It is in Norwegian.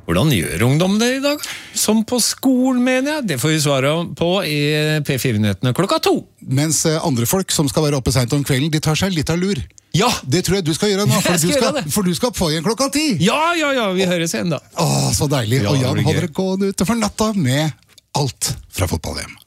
Hvordan gjør ungdom det i dag? Som på skolen, mener jeg. Det får vi svare på i P4-nyhetene 2:00. Mens andre folk som skal være oppe sent om kvelden, de tar seg litt av lur. Ja! Det tror jeg du skal gjøre nå, for du skal få igjen 10:00. Ja, vi høres igjen da. Så deilig. Ja, Og Jan det blir holder gøy. det gående ute for natta med alt fra fotball-VM.